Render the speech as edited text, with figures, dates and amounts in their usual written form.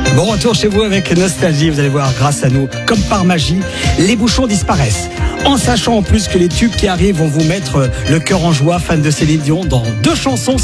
Bon retour chez vous avec Nostalgie, vous allez voir, grâce à nous, comme par magie, les bouchons disparaissent. En sachant en plus que les tubes qui arrivent vont vous mettre le cœur en joie, fan de Céline Dion, dans 2 chansons.